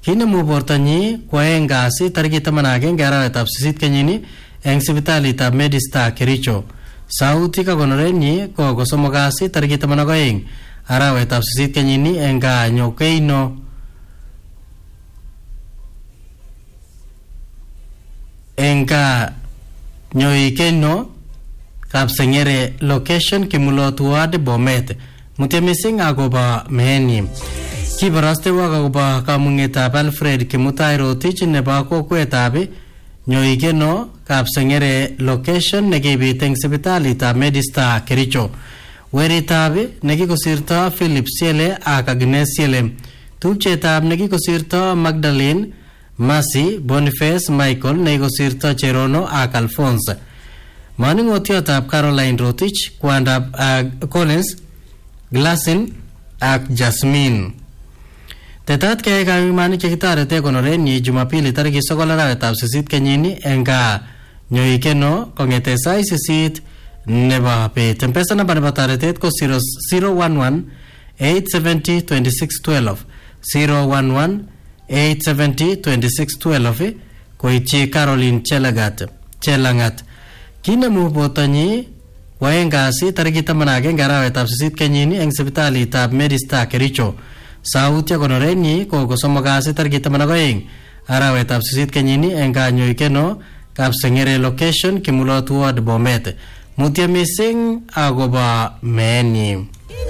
Kinemu bortonyi kwaeng kasi tarikit 11 arawetab 8 kenyini eng sipitalitab Medistar Kericho. Sauti kakonorenyi ko kosomok kasi tarikit 12 arawetab 8 kenyini eng Nyokeino enga Nyoikeino Kapsengere location Kimulot Ward Bomet. Mutya mising akobo mehenyi. Kibaraste akobo kamungetab Alfred Kimutai Rotich nebo kokwetab Nyoikeino Kapsengere location nekibit eng sipitalitab Medistar Kericho. Weritab nekikosirto Philip Siele ak Agnes Siele. Tupchetab nekikosirto Magdalene Masi Boniface Michael nekikosirto Cherono ak Alphonse. Maningotiotab Caroline Rotich, kwandab Collins Glassin ak Jasmine. Tetat kaya kawimani chekitarete konorenyi Jumapili tariki 9 arawetab 8 kenyini enga Nyoikeino kongete sai 8 nebo bet. Mpesa namba nebo taretet ko 011 870 2612 011 870 2612 koityi Caroline Chelangat. Kinemu botonyi kwaeng kasi tarikit 11 arawetab 8 kenyini eng sipitalitab Medistar Kericho. Sauti konorenyi ko kosomok kasi tarikit 12 arawetab 8 kenyini eng Nyoikeino Kapsengere location Kimulot Ward Bomet. Mutya mising akobo mehenyi.